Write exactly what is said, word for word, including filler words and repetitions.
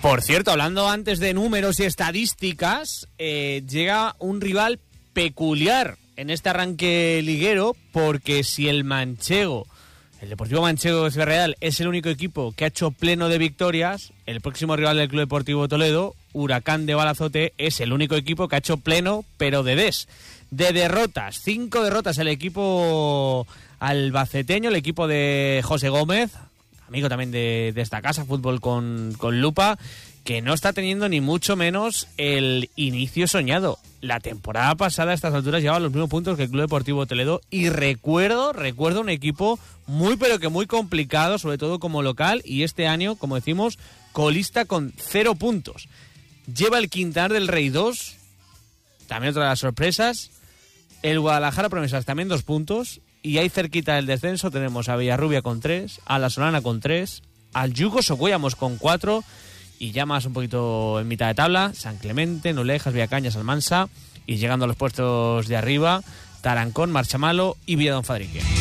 Por cierto, hablando antes de números y estadísticas, eh, llega un rival peculiar en este arranque liguero, porque si el manchego, el Deportivo Manchego de Ciudad Real, es el único equipo que ha hecho pleno de victorias, el próximo rival del Club Deportivo Toledo, Huracán de Balazote, es el único equipo que ha hecho pleno, pero de des, de derrotas. Cinco derrotas el equipo albaceteño, el equipo de José Gómez, amigo también de, de esta casa, Fútbol con, con Lupa, que no está teniendo ni mucho menos el inicio soñado. La temporada pasada a estas alturas llevaba los mismos puntos que el Club Deportivo Toledo, y recuerdo, recuerdo un equipo muy pero que muy complicado, sobre todo como local, y este año, como decimos, colista con cero puntos. Lleva el Quintanar del Rey dos, también otra de las sorpresas, el Guadalajara Promesas también dos puntos, y ahí cerquita del descenso tenemos a Villarrubia con tres, a La Solana con tres, al Yugo Socuellamos con cuatro, y ya más un poquito en mitad de tabla, San Clemente, Nolejas, Villacañas, Almansa, y llegando a los puestos de arriba, Tarancón, Marchamalo y Villadón Fadrique.